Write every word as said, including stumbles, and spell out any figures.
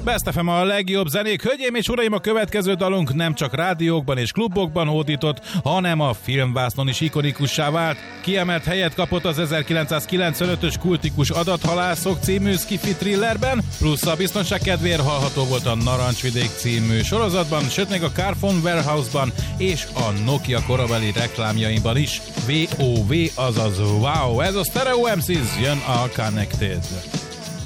Best ef em a legjobb zenék. Hölgyeim és uraim, a következő dalunk nem csak rádiókban és klubokban hódított, hanem a filmvásznon is ikonikussá vált. Kiemelt helyet kapott az ezerkilencszázkilencvenötös kultikus Adathalászok című sci-fi thrillerben, plusz a biztonság kedvéért hallható volt a Narancsvidék című sorozatban, sőt még a Carphone Warehouse-ban és a Nokia korabeli reklámjaiban is. vé o vé, azaz wow, ez a Stereo em cé, jön a Connected.